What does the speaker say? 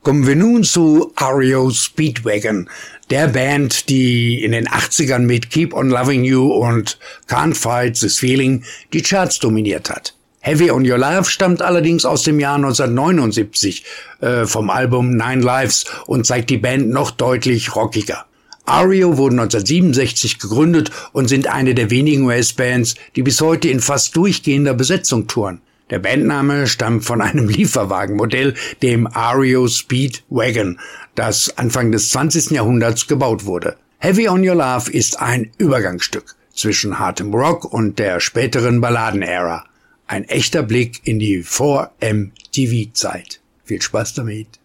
Kommen wir nun zu REO Speedwagon, der Band, die in den 80ern mit Keep on Loving You und Can't Fight This Feeling die Charts dominiert hat. Heavy on Your Love stammt allerdings aus dem Jahr 1979 vom Album Nine Lives und zeigt die Band noch deutlich rockiger. REO wurden 1967 gegründet und sind eine der wenigen US-Bands, die bis heute in fast durchgehender Besetzung touren. Der Bandname stammt von einem Lieferwagenmodell, dem REO Speedwagon, das Anfang des 20. Jahrhunderts gebaut wurde. Heavy on Your Love ist ein Übergangsstück zwischen hartem Rock und der späteren Balladenära. Ein echter Blick in die Vor-MTV-Zeit. Viel Spaß damit.